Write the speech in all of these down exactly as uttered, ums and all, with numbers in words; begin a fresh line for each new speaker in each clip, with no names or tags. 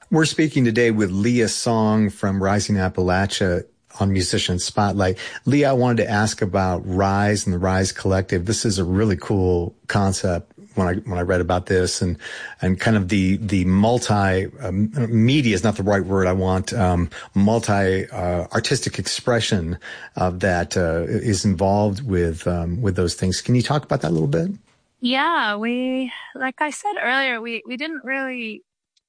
We're speaking today with Leah Song from Rising Appalachia on Musician Spotlight. Leah, I wanted to ask about Rise and the Rise Collective. This is a really cool concept when I when I read about this, and and kind of the the multi um, media is not the right word I want, um, multi uh, artistic expression of that uh, is involved with um, with those things. Can you talk about that a little bit?
Yeah, we, like I said earlier, we we didn't really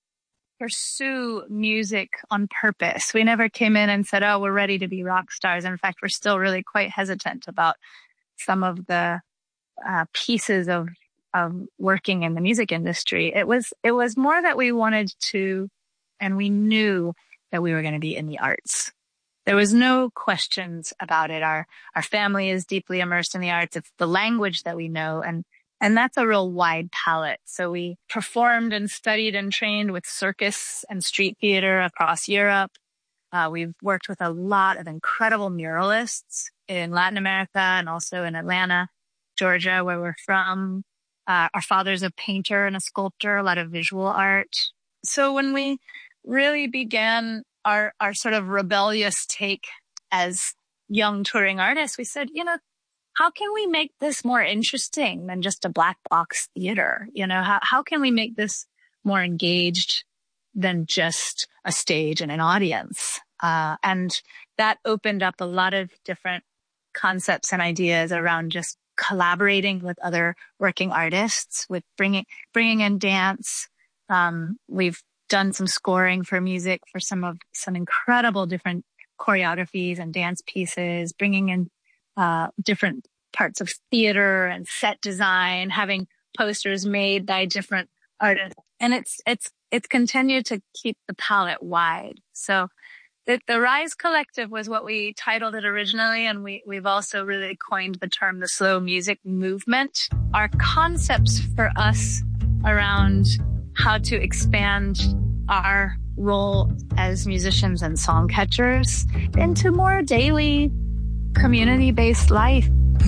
pursue music on purpose. We never came in and said, oh, we're ready to be rock stars. In fact, we're still really quite hesitant about some of the uh, pieces of of working in the music industry. It was it was more that we wanted to, and we knew that we were going to be in the arts. There was no questions about it. Our our family is deeply immersed in the arts. It's the language that we know, and And that's a real wide palette. So we performed and studied and trained with circus and street theater across Europe. Uh, we've worked with a lot of incredible muralists in Latin America and also in Atlanta, Georgia, where we're from. Uh, our father's a painter and a sculptor, a lot of visual art. So when we really began our, our sort of rebellious take as young touring artists, we said, you know, how can we make this more interesting than just a black box theater? You know, how, how can we make this more engaged than just a stage and an audience? Uh, and that opened up a lot of different concepts and ideas around just collaborating with other working artists, with bringing, bringing in dance. Um, we've done some scoring for music for some of, some incredible different choreographies and dance pieces, bringing in Uh, different parts of theater and set design, having posters made by different artists. And it's, it's, it's continued to keep the palette wide. So the, the Rise Collective was what we titled it originally. And we, we've also really coined the term the slow music movement. Our concepts for us around how to expand our role as musicians and song catchers into more daily community-based life.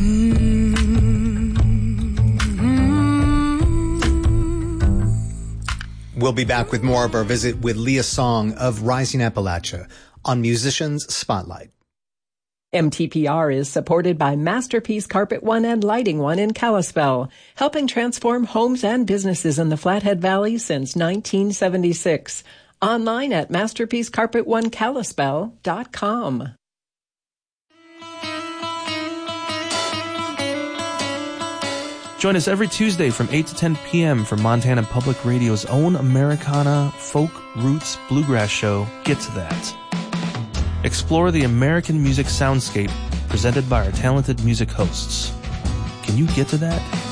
We'll be back with more of our visit with Leah Song of Rising Appalachia on Musicians Spotlight.
M T P R is supported by Masterpiece Carpet One and Lighting One in Kalispell, helping transform homes and businesses in the Flathead Valley since nineteen seventy-six. Online at masterpiece carpet one kalispell dot com.
Join us every Tuesday from eight to ten p.m. for Montana Public Radio's own Americana, folk, roots, bluegrass show, Get to That. Explore the American music soundscape presented by our talented music hosts. Can you get to that?